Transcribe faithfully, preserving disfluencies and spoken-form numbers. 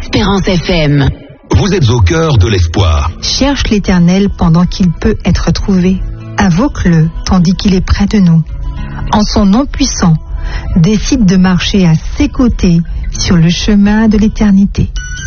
Espérance F M. Vous êtes au cœur de l'espoir. Cherche l'Éternel pendant qu'il peut être trouvé. Invoque-le tandis qu'il est près de nous. En son nom puissant, décide de marcher à ses côtés sur le chemin de l'éternité.